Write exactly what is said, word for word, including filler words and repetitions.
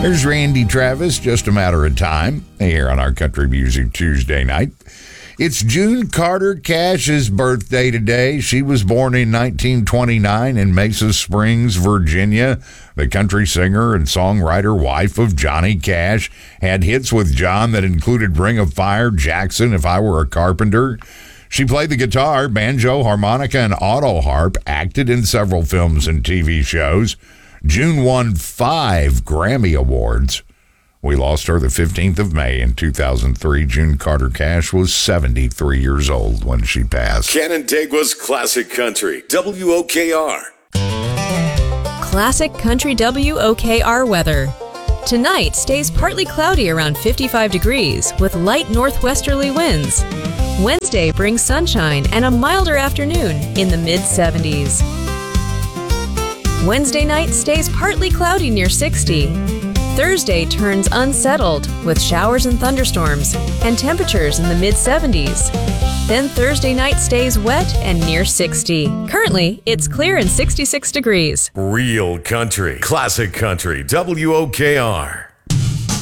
There's Randy Travis, Just a Matter of Time, here on our Country Music Tuesday night. It's June Carter Cash's birthday today. She was born in nineteen twenty-nine in Mesa Springs, Virginia. The country singer and songwriter, wife of Johnny Cash, had hits with John that included Ring of Fire, Jackson, If I Were a Carpenter. She played the guitar, banjo, harmonica, and auto harp, acted in several films and T V shows. June won five Grammy Awards. We lost her the fifteenth of May in two thousand three. June Carter Cash was seventy-three years old when she passed. Canandaigua's Classic Country, W O K R. Classic Country W O K R weather. Tonight stays partly cloudy around fifty-five degrees with light northwesterly winds. Wednesday brings sunshine and a milder afternoon in the mid seventies. Wednesday night stays partly cloudy near sixty. Thursday turns unsettled with showers and thunderstorms and temperatures in the mid seventies. Then Thursday night stays wet and near sixty. Currently, it's clear and sixty-six degrees. Real country, classic country, W O K R.